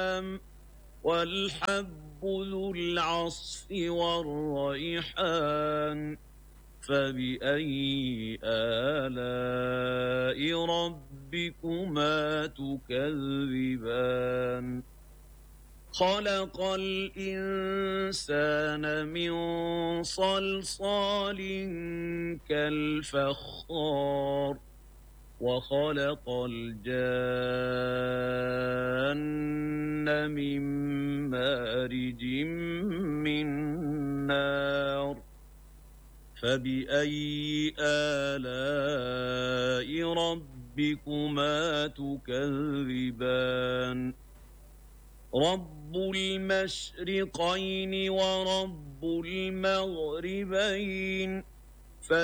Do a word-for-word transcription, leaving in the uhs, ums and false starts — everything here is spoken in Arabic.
والحب ذو العصف والريحان فبأي آلاء ربكما تكذبان خلق الإنسان من صلصال كالفخار وخلق الجان من مارج من نار فبأي آلاء ربكما تكذبان رب المشرقين ورب المغربين